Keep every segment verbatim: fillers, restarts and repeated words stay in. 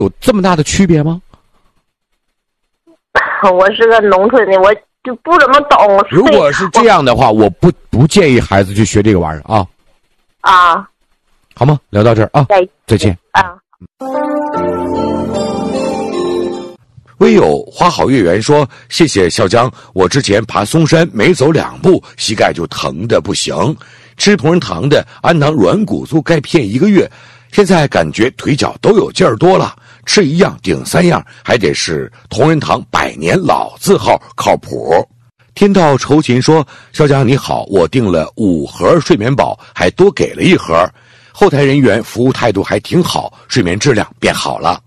有这么大的区别吗？ 我是个农村的，我就不怎么懂。 如果是这样的话，我不不建议孩子去学这个玩意儿啊。 啊， 好吗？聊到这儿啊， 再再见啊。 唯有花好月圆说：“谢谢笑江，我之前爬嵩山没走两步，膝盖就疼得不行。吃同仁堂的安囊软骨素钙片一个月，现在感觉腿脚都有劲儿多了。吃一样顶三样，还得是同仁堂百年老字号，靠谱。”天道酬勤说：“笑江你好，我订了五盒睡眠宝，还多给了一盒。后台人员服务态度还挺好，睡眠质量变好了。”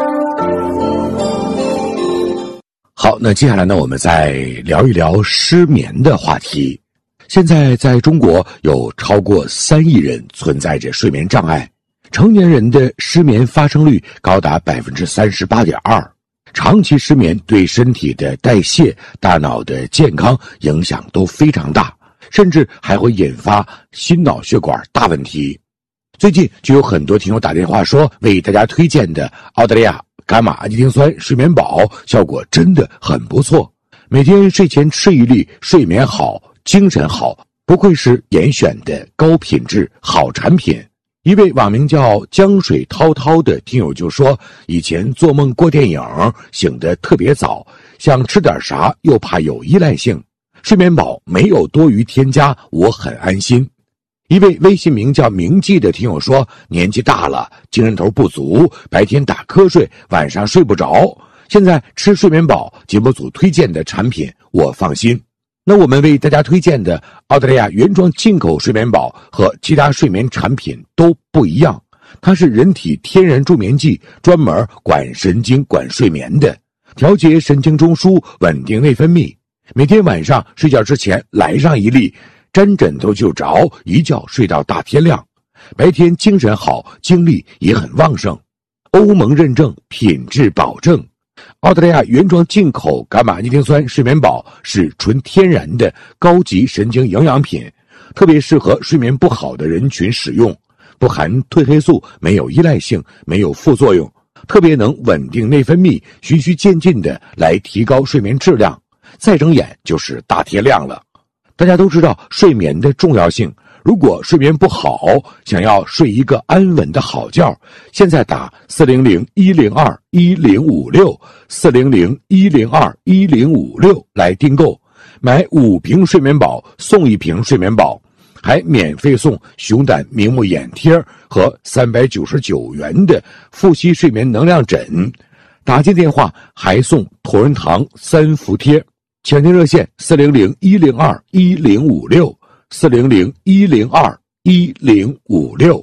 好，那接下来呢，我们再聊一聊失眠的话题。现在在中国有超过三亿人存在着睡眠障碍，成年人的失眠发生率高达百分之三十八点二。长期失眠对身体的代谢、大脑的健康影响都非常大，甚至还会引发心脑血管大问题。最近就有很多听友打电话说，为大家推荐的澳大利亚伽马氨基丁酸睡眠宝效果真的很不错，每天睡前吃一粒，睡眠好，精神好，不愧是严选的高品质好产品。一位网名叫江水滔滔的听友就说，以前做梦过电影，醒得特别早，想吃点啥又怕有依赖性，睡眠宝没有多余添加，我很安心。一位微信名叫明记的听友说，年纪大了，精神头不足，白天打瞌睡，晚上睡不着，现在吃睡眠宝，节目组推荐的产品我放心。那我们为大家推荐的澳大利亚原装进口睡眠宝和其他睡眠产品都不一样，它是人体天然助眠剂，专门管神经管睡眠的，调节神经中枢，稳定内分泌。每天晚上睡觉之前来上一粒，沾枕头就着，一觉睡到大天亮，白天精神好，精力也很旺盛。欧盟认证，品质保证。澳大利亚原装进口伽马氨基丁酸睡眠宝是纯天然的高级神经营养品，特别适合睡眠不好的人群使用，不含褪黑素，没有依赖性，没有副作用，特别能稳定内分泌，循序渐进的来提高睡眠质量，再睁眼就是大天亮了。大家都知道睡眠的重要性，如果睡眠不好，想要睡一个安稳的好觉，现在打四零零一零二一零五六 四零零一零二一零五六来订购，买五瓶睡眠宝送一瓶睡眠宝，还免费送熊胆明目眼贴和三百九十九元的复息睡眠能量枕，打进电话还送同仁堂三伏贴。抢订热线四零零一零二一零五六 四零零一零二一零五六。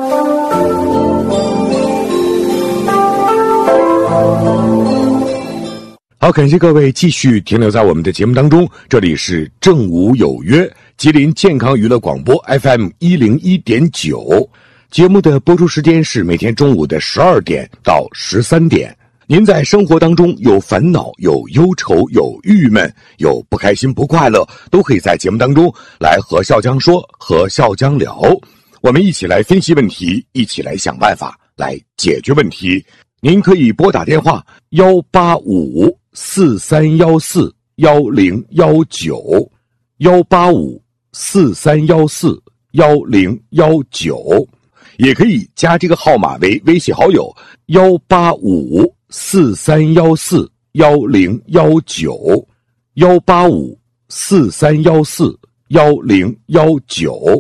好，感谢各位继续停留在我们的节目当中，这里是正午有约，吉林健康娱乐广播 F M 一零一点九，节目的播出时间是每天中午的十二点到十三点。您在生活当中有烦恼，有忧愁，有郁闷，有不开心不快乐，都可以在节目当中来和笑江说，和笑江聊，我们一起来分析问题，一起来想办法来解决问题。您可以拨打电话幺八五四三幺四幺零幺九幺八五四三幺四幺零幺九，也可以加这个号码为微信好友幺八五四三幺四幺零幺九幺八五四三幺四幺零幺九。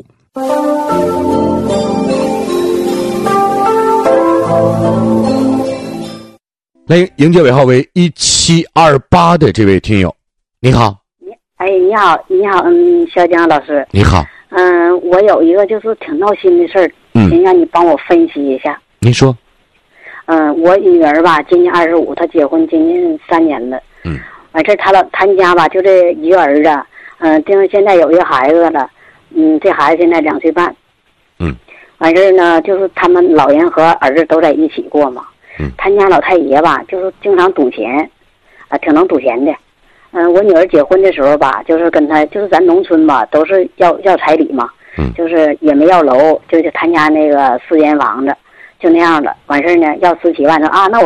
来迎接尾号为一七二八的这位听友，你好。 哎，你好，你好，嗯，小江老师， 你好。 嗯，我有一个就是挺闹心的事儿，嗯，请让你帮我分析一下。 您说。 嗯，我女儿吧，今年二十五，她结婚今年三年了。嗯。完事她老她家吧，就这一个儿子，嗯，定现在有一个孩子了，嗯，这孩子现在两岁半。嗯。完事呢，就是他们老人和儿子都在一起过嘛。嗯。他家老太爷吧，就是经常赌钱，啊，挺能赌钱的。嗯，我女儿结婚的时候吧，就是跟他，就是咱农村吧，都是要要彩礼嘛。嗯。就是也没要楼，就是他家那个四间房子。 就那样了。完事儿呢，要十七万，说啊，那我